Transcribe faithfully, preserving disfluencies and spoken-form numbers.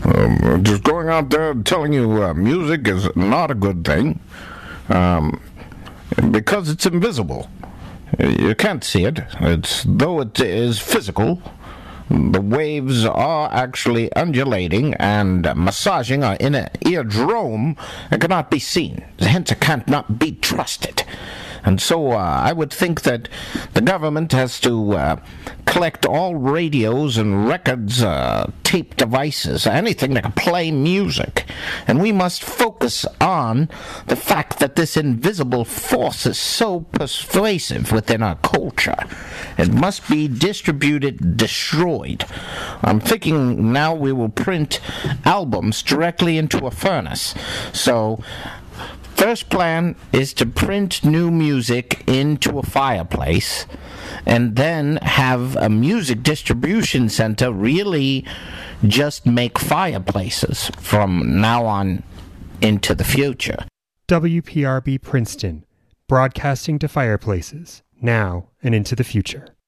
Um, just going out there telling you uh, music is not a good thing um, because it's invisible. You can't see it. It's though it is physical. The waves are actually undulating and massaging our inner eardrum and cannot be seen. Hence, it can't not be trusted. And so uh, I would think that the government has to uh, collect all radios and records, uh, tape devices, anything that can play music. And we must focus on the fact that this invisible force is so persuasive within our culture. It must be distributed, destroyed. I'm thinking now we will print albums directly into a furnace. So first plan is to print new music into a fireplace and then have a music distribution center really just make fireplaces from now on into the future. W P R B Princeton, broadcasting to fireplaces, now and into the future.